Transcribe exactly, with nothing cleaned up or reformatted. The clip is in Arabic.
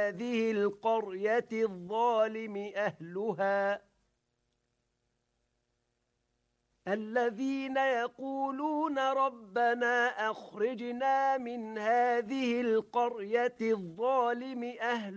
هذه القرية الظالم أهلها الذين يقولون ربنا أخرجنا من هذه القرية الظالم أهلها